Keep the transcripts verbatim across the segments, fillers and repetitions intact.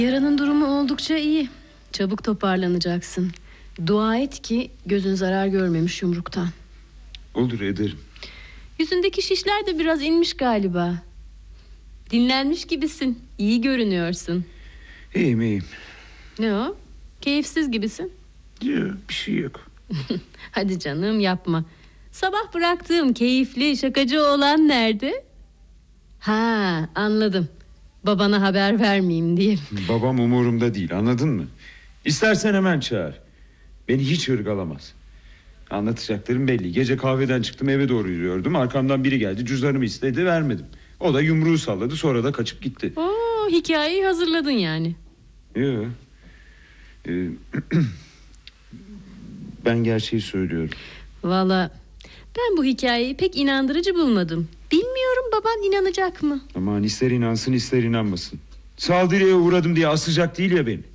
Yaranın durumu oldukça iyi. Çabuk toparlanacaksın. Dua et ki gözün zarar görmemiş yumruktan. Olur, ederim. Yüzündeki şişler de biraz inmiş galiba. Dinlenmiş gibisin. İyi görünüyorsun. İyiyim iyiyim. Ne o? Keyifsiz gibisin. Yok, bir şey yok. Hadi canım, yapma. Sabah bıraktığım keyifli şakacı oğlan nerede? Ha, anladım. Babana haber vermeyeyim diye. Babam umurumda değil, anladın mı? İstersen hemen çağır. Beni hiç ırgalamaz. Anlatacaklarım belli. Gece kahveden çıktım, eve doğru yürüyordum. Arkamdan biri geldi, cüzdanımı istedi, vermedim. O da yumruğu salladı, sonra da kaçıp gitti. Oo, hikayeyi hazırladın yani. Yok. Ee, ben gerçeği söylüyorum. Valla ben bu hikayeyi pek inandırıcı bulmadım. Bilmiyorum baban inanacak mı? Aman, ister inansın ister inanmasın. Saldırıya uğradım diye asacak değil ya beni.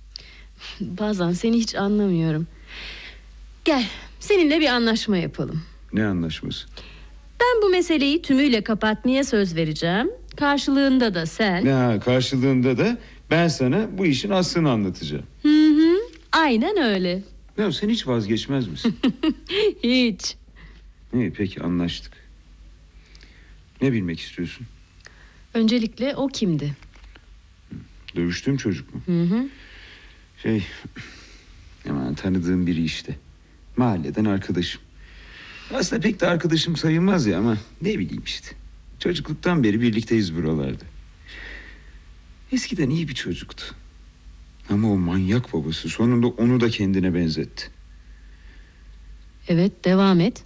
Bazen seni hiç anlamıyorum. Gel, seninle bir anlaşma yapalım. Ne anlaşması? Ben bu meseleyi tümüyle kapatmaya söz vereceğim. Karşılığında da sen... Ne, karşılığında da ben sana bu işin aslını anlatacağım. Hı hı, aynen öyle. Ya sen hiç vazgeçmez misin? Hiç. İyi, peki, anlaştık. Ne bilmek istiyorsun? Öncelikle o kimdi? Dövüştüğüm çocuk mu? Hı hı. Şey, hemen tanıdığım biri işte. Mahalleden arkadaşım. Aslında pek de arkadaşım sayılmaz ya, ama ne bileyim işte. Çocukluktan beri birlikteyiz buralarda. Eskiden iyi bir çocuktu. Ama o manyak babası sonunda onu da kendine benzetti. Evet, devam et.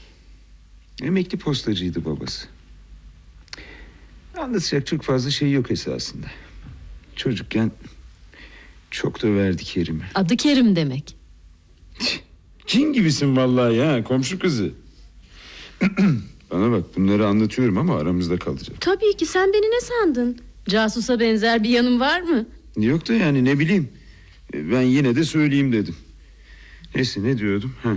Emekli postacıydı babası. Anlatacak çok fazla şey yok esasında. Çocukken çok döverdi Kerim'i. Adı Kerim demek. Cin gibisin vallahi ya, komşu kızı. Bana bak, bunları anlatıyorum ama aramızda kalacak. Tabii ki, sen beni ne sandın? Casusa benzer bir yanım var mı? Yok da yani, ne bileyim. Ben yine de söyleyeyim dedim. Neyse, ne diyordum? Ha.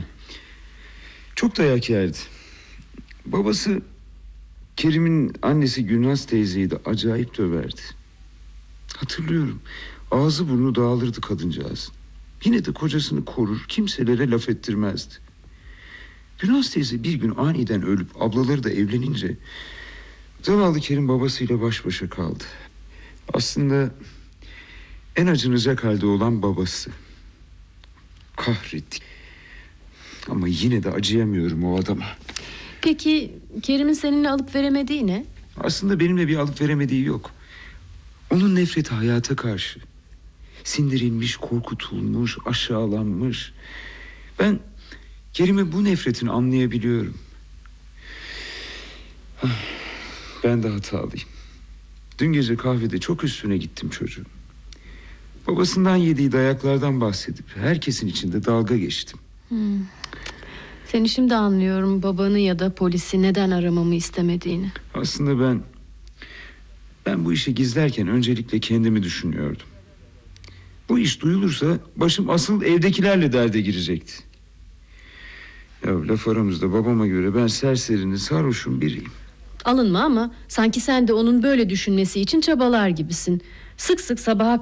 Çok dayak yerdi. Babası, Kerim'in annesi Gülnaz teyzeyi de acayip döverdi. Hatırlıyorum. Ağzı burnu dağılırdı kadıncağız. Yine de kocasını korur, kimselere laf ettirmezdi. Gülnaz teyze bir gün aniden ölüp ablaları da evlenince zavallı Kerim babasıyla baş başa kaldı. Aslında en acınacak halde olan babası. Kahrettik. Ama yine de acıyamıyorum o adama. Peki Kerim'in seninle alıp veremediği ne? Aslında benimle bir alıp veremediği yok. Onun nefreti hayata karşı. Sindirilmiş, korkutulmuş, aşağılanmış. Ben Kerim'in bu nefretini anlayabiliyorum. Ben de hatalıyım. Dün gece kahvede çok üstüne gittim çocuğun. Babasından yediği dayaklardan bahsedip herkesin içinde dalga geçtim. Hmm. Seni şimdi anlıyorum, babanı ya da polisi neden aramamı istemediğini. Aslında ben Ben bu işi gizlerken öncelikle kendimi düşünüyordum. Bu iş duyulursa başım asıl evdekilerle derde girecekti. Ya laf aramızda, babama göre ben serserinin, sarhoşun biriyim. Alınma ama sanki sen de onun böyle düşünmesi için çabalar gibisin. Sık sık sabaha